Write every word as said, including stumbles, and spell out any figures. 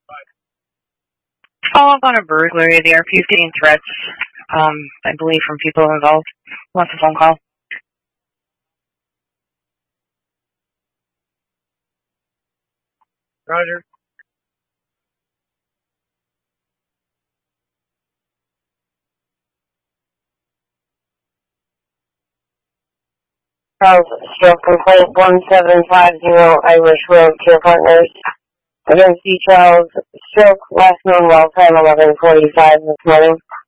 Follow up on a burglary. The R P is getting threats, um, I believe, from people involved. Wants a phone call. Roger. Health stroke complaint one seven five zero Irish Road, Care Partners. Against D. Charles, stroke, last known well time eleven forty-five this morning.